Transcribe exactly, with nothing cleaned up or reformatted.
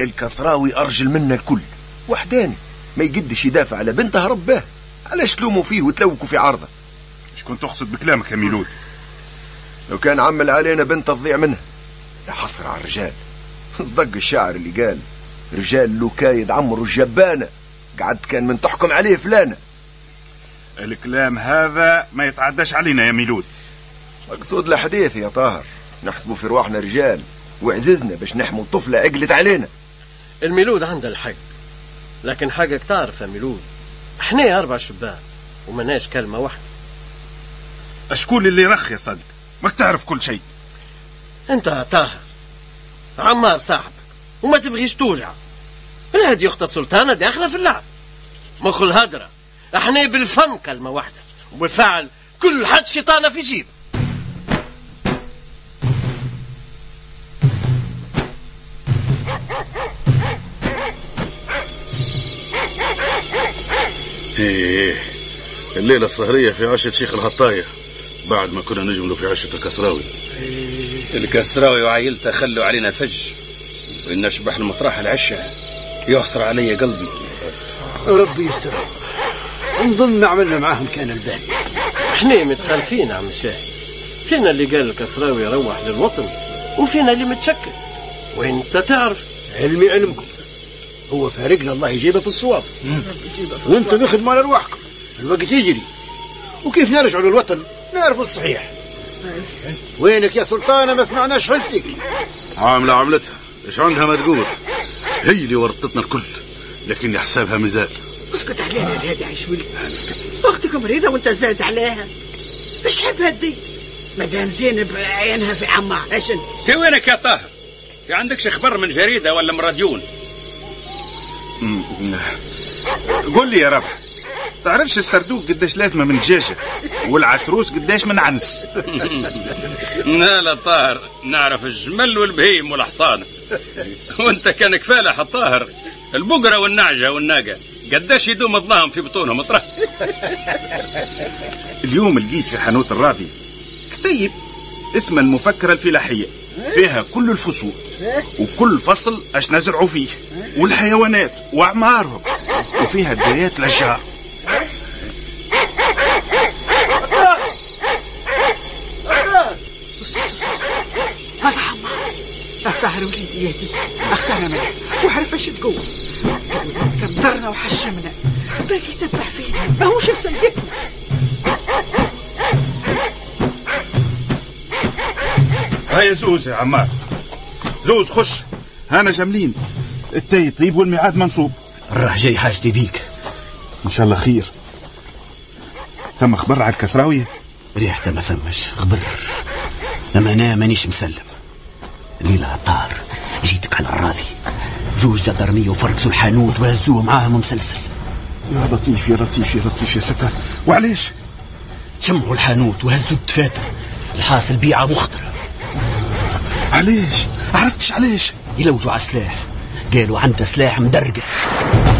الكسراوي أرجل منا الكل وحداني، ما يقدش يدافع على بنته رباه، علاش تلوموا فيه وتلوكوا في عرضه؟ شكون تقصد بكلامك يا ميلود؟ لو كان عمل علينا بنت تضيع منها. يا حسرة على الرجال، صدق الشاعر اللي قال رجال لو كايد عمرو الجبانة، قعد كان من تحكم عليه فلانة. الكلام هذا ما يتعداش علينا يا ميلود. مقصود الحديث يا طاهر، نحسبوا في رواحنا رجال وعززنا باش نحموا طفلة عقلت علينا. الميلود عنده الحق، لكن حقك تعرف يا ميلود، احنا أربع شبان ومناش كلمة واحدة. أشكون اللي رخ يا صادق؟ ماك تعرف كل شيء. انت يا طاهر عمار صاحبك وما تبغيش توجع. الهدي أخت السلطانة داخلة في اللعب، مخ الهدرة احنا بالفم كلمة واحدة، وبالفعل كل حد شيطانة في جيب. ايه الليلة السهرية في عشة شيخ الهطاية بعد ما كنا نجملوا في عشة الكسراوي. الكسراوي وعائلته خلوا علينا فج، وإن أشبح المطرح العشة يحصر علي قلبي. ربي يستر، نظن عملنا معاهم كان الباقي. احنا متخالفين عم الشاهي، فينا اللي قال الكسراوي يروح للوطن وفينا اللي متشكل، وانت تعرف. علمي علمكم، هو فارقنا الله يجيبه في الصواب، وانتم بخدمة على رواحكم. الوقت يجري، وكيف نرجع للوطن نعرف الصحيح. وينك يا سلطانة؟ ما سمعناش حسك. عاملة عملتها، ايش عندها ما تقول؟ هي اللي ورطتنا الكل، لكن حسابها مزال. اسكت عليها الهادي عايش ولي، اختك مريضة وانت زاد عليها. ايش تحب هدي؟ مدام زينب عينها في عمار عشان. في وينك يا طاهر؟ في عندكش خبر من جريدة ولا من راديون؟ قول لي يا ربح، تعرفش السردوق قداش لازمة من دجاجة والعتروس قداش من عنس؟ لا لا طاهر، نعرف الجمل والبهيم والحصان، وانت كان كفالح الطاهر البقرة والنعجة والناقة قداش يدوم ظلام في بطونهم اطرح. اليوم لقيت في حانوت الراضي كتيب اسمه المفكرة الفلاحية، فيها كل الفصول وكل فصل اش نزرعوا فيه والحيوانات واعمارهم، وفيها بدايات الاشجار. هذا عمار الطاهر وليدي يهدي، اختارنا منه وعرف ايش تقول. كدرنا وحشمنا، باقي يتبع فينا ما هوش مسيدنا. هيا زوز يا عمار، زوز خش، هانا جاملين، التاي طيب والميعاد منصوب. راح جاي حاجتي بيك ان شاء الله خير. ثم خبر على الكسراوية؟ ريحته ما ثمش خبر، لما انا مانيش مسلم. ليلة طار جيتك على الراضي، جوج جدرمية وفرقسوا الحانوت وهزوه معاهم مسلسل. يا لطيف يا لطيف يا لطيف يا ستار. وعليش؟ شمعوا الحانوت وهزوا الدفاتر، الحاصل بيعة مخطرة. عليش؟ عرفتش عليش؟ يلوجوا على سلاح، قالوا عنده سلاح مدرقة.